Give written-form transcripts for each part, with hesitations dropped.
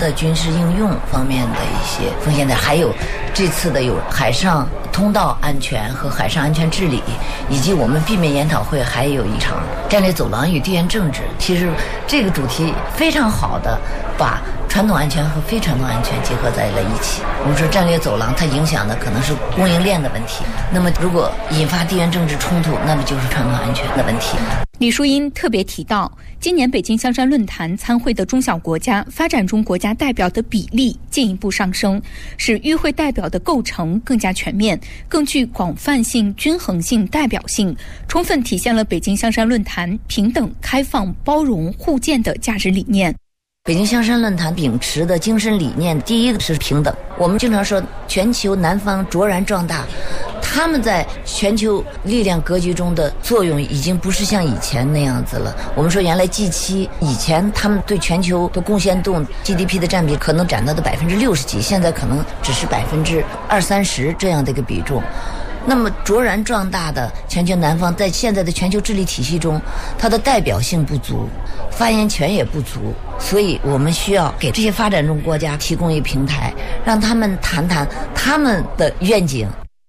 的军事应用方面的一些风险点，还有这次的有海上通道安全和海上安全治理，以及我们避免研讨会还有一场战略走廊与地缘政治。其实这个主题非常好的把传统安全和非传统安全结合在了一起。我们说战略走廊它影响的可能是供应链的问题，那么如果引发地缘政治冲突，那么就是传统安全的问题。 李淑英特别提到，今年北京香山论坛参会的中小国家、发展中国家代表的比例进一步上升，使与会代表的构成更加全面，更具广泛性、均衡性、代表性，充分体现了北京香山论坛平等、开放、包容、互鉴的价值理念。 北京香山论坛秉持的精神理念，第一个是平等。我们经常说全球南方卓然壮大，他们在全球力量格局中的作用已经不是像以前那样子了。我们说原来 G7 以前他们对全球的贡献度 GDP 的占比可能占到的60%几，现在可能只是20-30%这样的一个比重。那么卓然壮大的全球南方，在现在的全球治理体系中，它的代表性不足，发言权也不足，所以我们需要给这些发展中国家提供一个平台，让他们谈谈他们的愿景。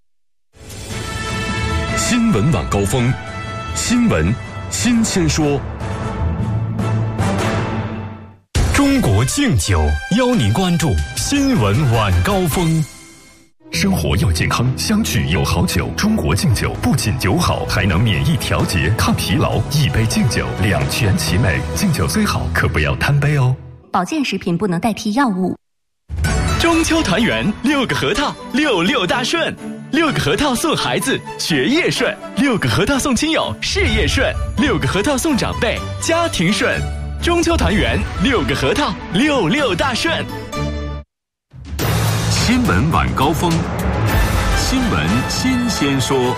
新闻晚高峰，新闻新鲜说。中国敬酒邀您关注新闻晚高峰。生活要健康，相聚有好酒。中国敬酒不仅酒好，还能免疫调节、抗疲劳。一杯敬酒，两全其美。敬酒虽好，可不要贪杯哦。 保健食品不能代替药物。 中秋团圆，6个核桃，66大顺，6个核桃送孩子学业顺，6个核桃送亲友事业顺，6个核桃送长辈家庭顺。中秋团圆，6个核桃，66大顺。 新闻晚高峰，新闻新鲜说。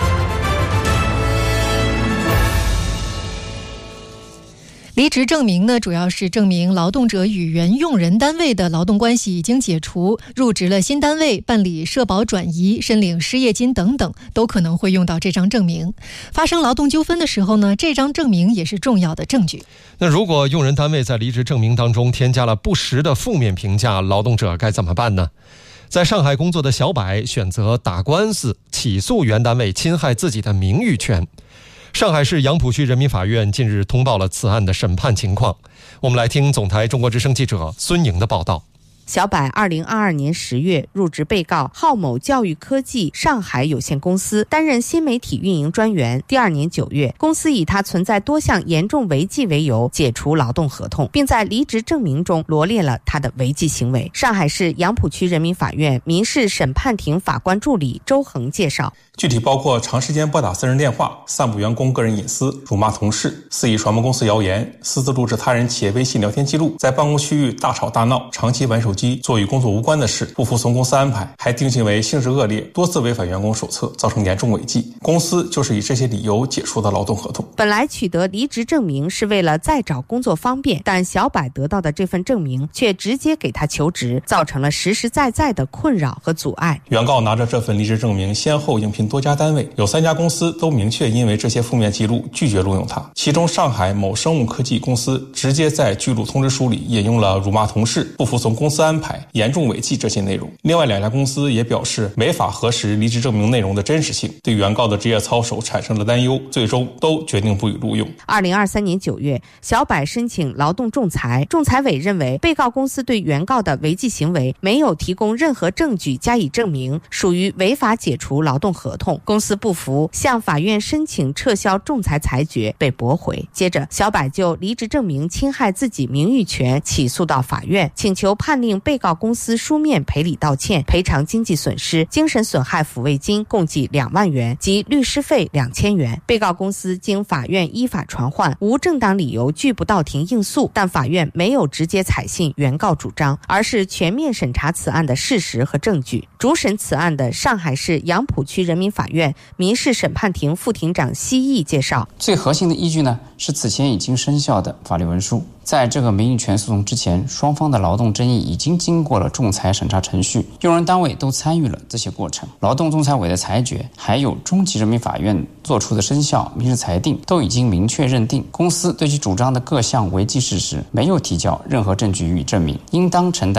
离职证明呢，主要是证明劳动者与原用人单位的劳动关系已经解除，入职了新单位，办理社保转移、申领失业金等等，都可能会用到这张证明。发生劳动纠纷的时候呢，这张证明也是重要的证据。 那如果用人单位在离职证明当中添加了不实的负面评价，劳动者该怎么办呢？在上海工作的小柏选择打官司起诉原单位侵害自己的名誉权。上海市杨浦区人民法院近日通报了此案的审判情况。我们来听总台中国之声记者孙颖的报道。 小柏2022年10月入职被告浩某教育科技上海有限公司，担任新媒体运营专员。第2年9月，公司以他存在多项严重违纪为由解除劳动合同，并在离职证明中罗列了他的违纪行为。上海市杨浦区人民法院民事审判庭法官助理周恒介绍， 具体包括长时间拨打私人电话、散布员工个人隐私、辱骂同事、肆意传播公司谣言、私自录制他人企业微信聊天记录、在办公区域大吵大闹、长期玩手机、做与工作无关的事、不服从公司安排，还定性为性质恶劣、多次违反员工手册，造成严重违纪。公司就是以这些理由解除的劳动合同。 本来取得离职证明是为了再找工作方便，但小柏得到的这份证明却直接给他求职，造成了实实在在的困扰和阻碍。 原告拿着这份离职证明先后应聘多家单位，有3家公司都明确因为这些负面记录拒绝录用他。其中上海某生物科技公司直接在拒录通知书里引用了辱骂同事、不服从公司安排、严重违纪这些内容。另外2家公司也表示没法核实离职证明内容的真实性，对原告的职业操守产生了担忧，最终都决定不予录用。 2023年9月，小柏申请劳动仲裁，仲裁委认为被告公司对原告的违纪行为没有提供任何证据加以证明，属于违法解除劳动合同。公司不服，向法院申请撤销仲裁裁决，被驳回。接着，小柏就离职证明侵害自己名誉权起诉到法院，请求判令被告公司书面赔礼道歉，赔偿经济损失、精神损害抚慰金共计2万元及律师费2000元。被告公司经法院依法传唤，无正当理由拒不到庭应诉，但法院没有直接采信原告主张，而是全面审查此案的事实和证据。主审此案的上海市杨浦区人民法院民事审判庭副庭长奚毅介绍， 最核心的依据呢，是此前已经生效的法律文书。在这个名誉权诉讼之前，双方的劳动争议已经经过了仲裁审查程序，用人单位都参与了这些过程。劳动仲裁委的裁决，还有中级人民法院作出的生效民事裁定，都已经明确认定公司对其主张的各项违纪事实没有提交任何证据予以证明，应当承担